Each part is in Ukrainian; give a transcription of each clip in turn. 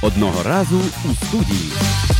Одного разу у студії.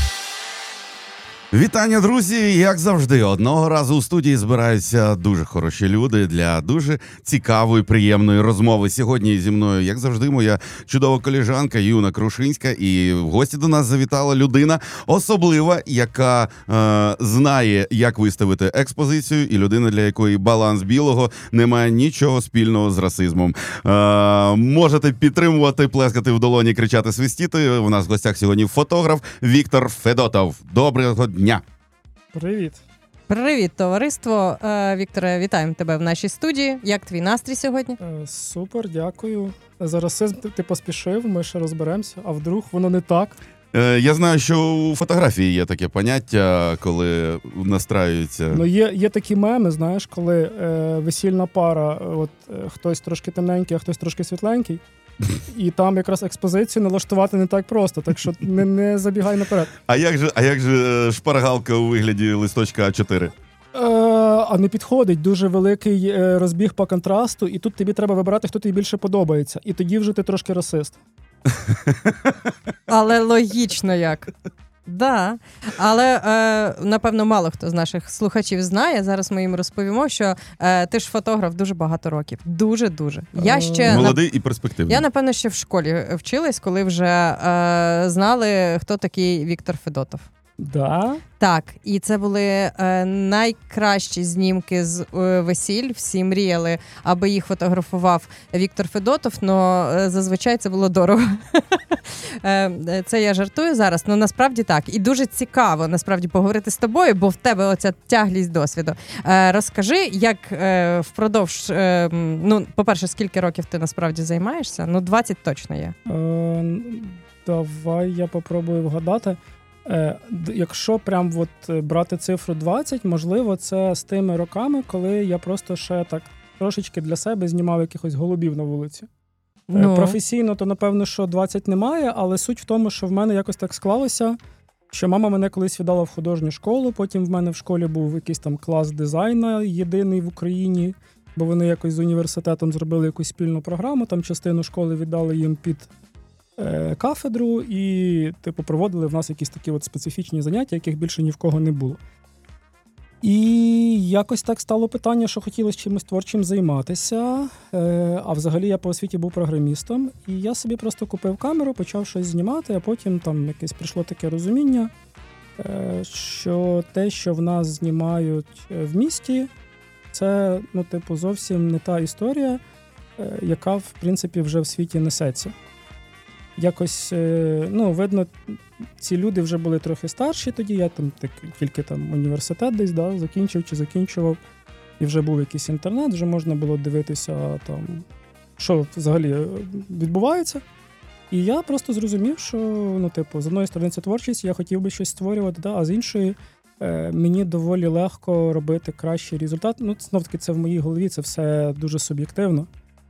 Вітання, друзі! Як завжди, одного разу у студії збираються дуже хороші люди для дуже цікавої, приємної розмови. Сьогодні зі мною, як завжди, моя чудова колежанка Юна Крушинська. І в гості до нас завітала людина особлива, яка знає, як виставити експозицію, і людина, для якої баланс білого не має нічого спільного з расизмом. Можете підтримувати, плескати в долоні, кричати, свистіти. У нас в гостях сьогодні фотограф Віктор Федотов. Доброго дня! Привіт. Привіт, товариство. Вікторе, вітаємо тебе в нашій студії. Як твій настрій сьогодні? Супер, дякую. За расизм ти поспішив, ми ще розберемося, а вдруг воно не так? Я знаю, що у фотографії є таке поняття, коли настраюються. Ну, є такі меми, знаєш, коли весільна пара, хтось трошки темненький, а хтось трошки світленький. І там якраз експозицію налаштувати не так просто, так що не забігай наперед. А як же шпаргалка у вигляді листочка А4? А не підходить, дуже великий розбіг по контрасту, і тут тобі треба вибирати, хто тобі більше подобається. І тоді вже ти трошки расист. Але логічно як. Да, але напевно мало хто з наших слухачів знає. Зараз ми їм розповімо, що ти ж фотограф дуже багато років. Дуже-дуже. Я ще молодий і перспективний. Я, напевно, ще в школі вчилась, коли вже знали, хто такий Віктор Федотов. Да? Так, і це були найкращі знімки з весіль. Всі мріяли, аби їх фотографував Віктор Федотов, але зазвичай це було дорого. Це я жартую зараз, але насправді так. І дуже цікаво, насправді, поговорити з тобою, бо в тебе оця тяглість досвіду. Розкажи, як впродовж, по-перше, скільки років ти насправді займаєшся? 20 точно є. Давай я попробую вгадати. Якщо прям брати цифру 20, можливо, це з тими роками, коли я просто ще так трошечки для себе знімав якихось голубів на вулиці. Професійно, то, напевно, що 20 немає, але суть в тому, що в мене якось так склалося, що мама мене колись віддала в художню школу, потім в мене в школі був якийсь там клас дизайну, єдиний в Україні, бо вони якось з університетом зробили якусь спільну програму, там частину школи віддали їм під кафедру і, проводили в нас якісь такі специфічні заняття, яких більше ні в кого не було. І якось так стало питання, що хотілося чимось творчим займатися, а взагалі я по освіті був програмістом, і я собі просто купив камеру, почав щось знімати, а потім там якесь прийшло таке розуміння, що те, що в нас знімають в місті, це, зовсім не та історія, яка, в принципі, вже в світі несеться. Якось, видно, ці люди вже були трохи старші тоді, я тільки університет десь закінчував, і вже був якийсь інтернет, вже можна було дивитися, що взагалі відбувається. І я просто зрозумів, що, з одної сторони це творчість, я хотів би щось створювати, а з іншої мені доволі легко робити кращий результат. Знов-таки це в моїй голові, це все дуже суб'єктивно.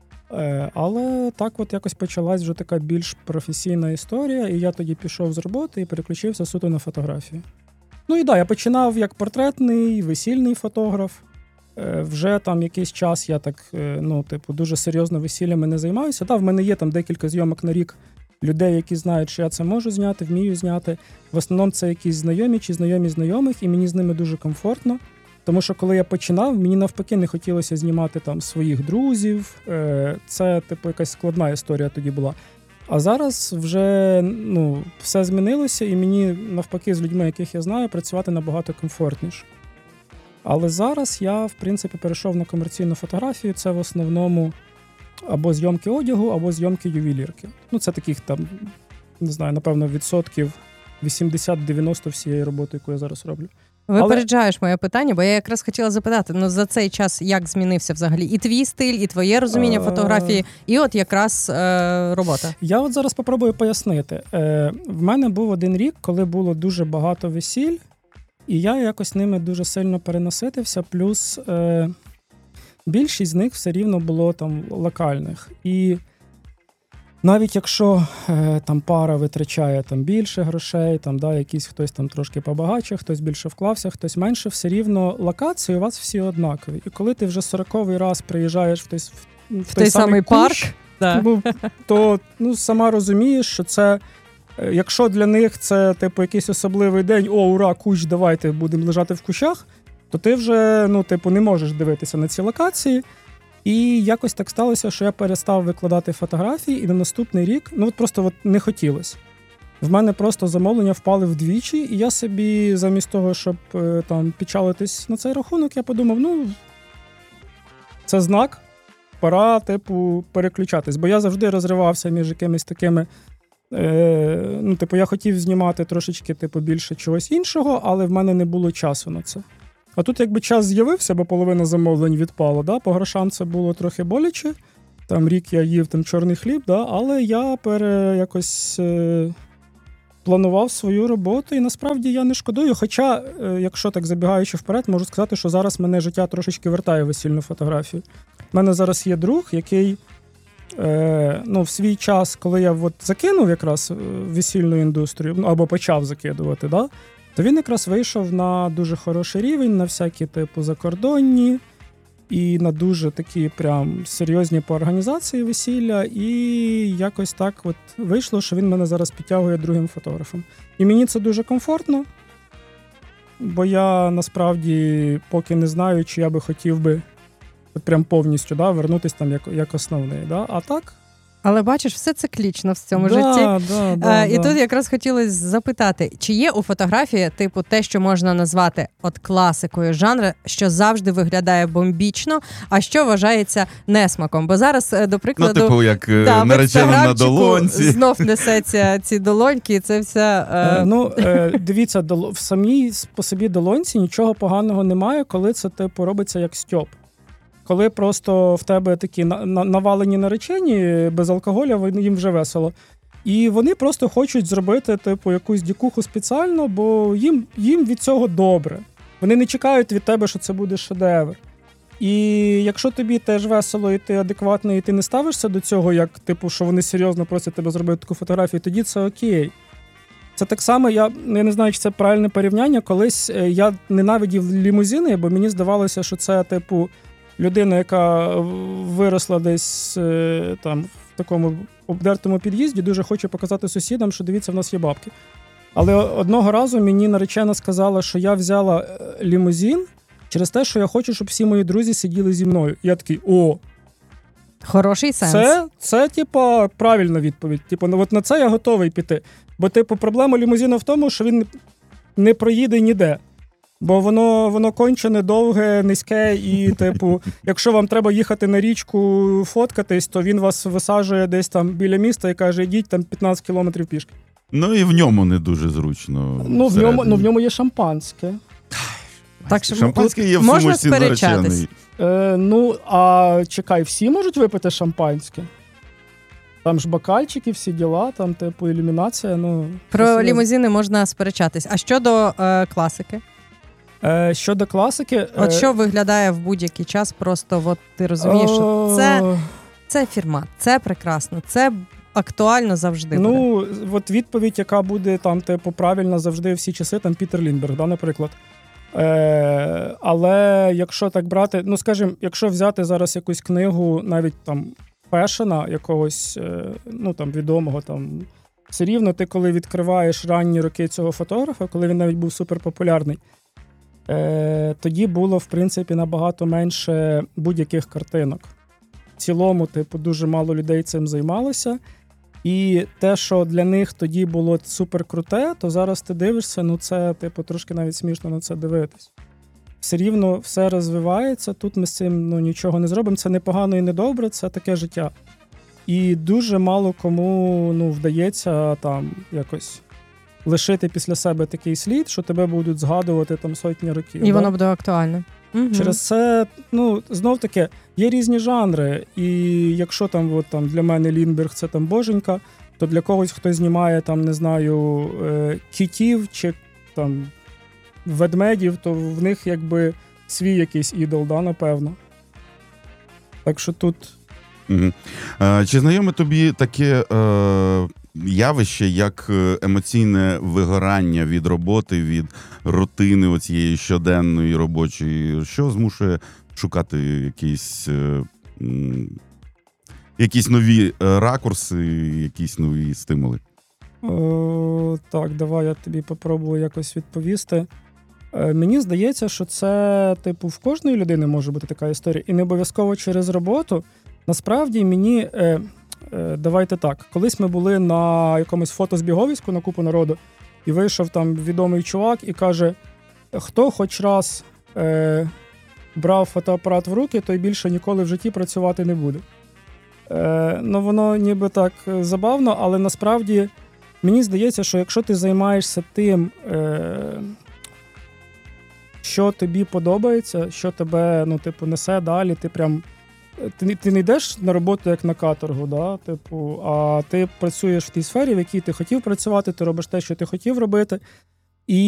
Але так якось почалась вже така більш професійна історія, і я тоді пішов з роботи і переключився суто на фотографію. Я починав як портретний, весільний фотограф. Вже там якийсь час я дуже серйозно весіллями не займаюся. В мене є там декілька зйомок на рік людей, які знають, що я це можу зняти, вмію зняти. В основному це якісь знайомі чи знайомі знайомих, і мені з ними дуже комфортно. Тому що коли я починав, мені навпаки не хотілося знімати своїх друзів. Це, якась складна історія тоді була. А зараз вже, все змінилося, і мені навпаки з людьми, яких я знаю, працювати набагато комфортніше. Але зараз я, в принципі, перейшов на комерційну фотографію. Це в основному або зйомки одягу, або зйомки ювелірки. Це таких не знаю, напевно, відсотків 80-90 всієї роботи, яку я зараз роблю. Випереджаєш моє питання, бо я якраз хотіла запитати, за цей час як змінився взагалі і твій стиль, і твоє розуміння фотографії, і якраз робота? Я зараз попробую пояснити. В мене був один рік, коли було дуже багато весіль, і я якось ними дуже сильно перенаситився, плюс більшість з них все рівно було локальних. І навіть якщо пара витрачає більше грошей, якийсь хтось трошки побагаче, хтось більше вклався, хтось менше, все рівно локації у вас всі однакові. І коли ти вже 40-й раз приїжджаєш в той самий парк, то сама розумієш, що це Якщо для них це, типу, якийсь особливий день, о, ура, кущ, давайте будемо лежати в кущах, то ти вже, ну, типу, не можеш дивитися на ці локації. І якось так сталося, що я перестав викладати фотографії, і на наступний рік, ну, от просто от не хотілося. В мене просто замовлення впали вдвічі, і я собі замість того, щоб там печалитись на цей рахунок, я подумав, ну, це знак, пора, типу, переключатись. Бо я завжди розривався між якимись такими, ну, типу, я хотів знімати трошечки, типу, більше чогось іншого, але в мене не було часу на це. А тут якби час з'явився, бо половина замовлень відпала, да? По грошам це було трохи боляче, там рік я їв там чорний хліб, да? Але я якось планував свою роботу, і насправді я не шкодую. Хоча, якщо так забігаючи вперед, можу сказати, що зараз мене життя трошечки вертає в весільну фотографію. У мене зараз є друг, який ну, в свій час, коли я от закинув якраз весільну індустрію, ну, або почав закидувати, да, то він якраз вийшов на дуже хороший рівень, на всякі типу закордонні і на дуже такі прям серйозні по організації весілля, і якось так от вийшло, що він мене зараз підтягує другим фотографом. І мені це дуже комфортно, бо я насправді поки не знаю, чи я би хотів би от прям повністю, да, вернутися там як основний. Да? А так? Але бачиш, все циклічно в цьому житті. І тут якраз хотілося запитати, чи є у фотографії, типу, те, що можна назвати от класикою жанру, що завжди виглядає бомбічно, а що вважається несмаком? Бо зараз, до прикладу, ну, типу, як наречена на долонці. Знов несеться ці долоньки, і це все... Дивіться, в самій по собі долонці нічого поганого немає, коли це, типу, робиться як стьоп. Коли просто в тебе такі навалені наречені без алкоголя, їм вже весело. І вони просто хочуть зробити, типу, якусь дікуху спеціально, бо їм від цього добре. Вони не чекають від тебе, що це буде шедевр. І якщо тобі теж весело, і ти адекватний, і ти не ставишся до цього, як, типу, що вони серйозно просять тебе зробити таку фотографію, тоді це окей. Це так само, я не знаю, чи це правильне порівняння, колись я ненавидів лімузини, бо мені здавалося, що це, типу, людина, яка виросла десь там в такому обдертому під'їзді, дуже хоче показати сусідам, що дивіться, в нас є бабки. Але одного разу мені наречена сказала, що я взяла лімузин через те, що я хочу, щоб всі мої друзі сиділи зі мною. І я такий, хороший сенс. Це типа, правильна відповідь. Типу, от на це я готовий піти. Бо, типу, проблема лімузина в тому, що він не проїде ніде. Бо воно кончене, довге, низьке, і, типу, якщо вам треба їхати на річку фоткатись, то він вас висаджує десь там біля міста і каже, йдіть там 15 кілометрів пішки. Ну і в ньому не дуже зручно. В ньому є шампанське. Так що шампанське є в можна сумочці нареченої. А чекай, всі можуть випити шампанське? Там ж бокальчики, всі діла, там, типу, ілюмінація. Про лімузини можна сперечатись. А щодо класики? Щодо класики... От що виглядає в будь-який час, просто от ти розумієш, що це фірма, це прекрасно, це актуально завжди буде. Ну, от відповідь, яка буде там, типу, правильна завжди всі часи, там Пітер Ліндберг, да, наприклад. Але якщо так брати, ну, скажімо, якщо взяти зараз якусь книгу, навіть там фешена якогось, ну, там, відомого, там, все рівно ти, коли відкриваєш ранні роки цього фотографа, коли він навіть був суперпопулярний, тоді було, в принципі, набагато менше будь-яких картинок. В цілому, типу, дуже мало людей цим займалося. І те, що для них тоді було суперкруте, то зараз ти дивишся, ну це, типу, трошки навіть смішно на це дивитись. Все рівно все розвивається, тут ми з цим нічого не зробимо. Це не погано і не добре, це таке життя. І дуже мало кому вдається там якось лишити після себе такий слід, що тебе будуть згадувати там сотні років. І воно буде актуальне. Угу. Через це, знов-таки, є різні жанри, і якщо там для мене Ліндберг це там боженька, то для когось, хто знімає там, не знаю, кітів чи там ведмедів, то в них якби свій якийсь ідол, да, напевно. Так що тут... Угу. Чи знайоме тобі таке явище, як емоційне вигорання від роботи, від рутини оцієї щоденної робочої, що змушує шукати якісь нові ракурси, якісь нові стимули? Так, давай я тобі попробую якось відповісти. Мені здається, що це, типу, в кожної людини може бути така історія. І не обов'язково через роботу. Насправді мені, давайте так, колись ми були на якомусь фотозбіговиську на купу народу, і вийшов там відомий чувак і каже, хто хоч раз брав фотоапарат в руки, той більше ніколи в житті працювати не буде. Ну, воно ніби так забавно, але насправді мені здається, що якщо ти займаєшся тим, що тобі подобається, що тебе, ну, типу, несе далі, ти не йдеш на роботу як на каторгу, да? Типу, а ти працюєш в тій сфері, в якій ти хотів працювати, ти робиш те, що ти хотів робити.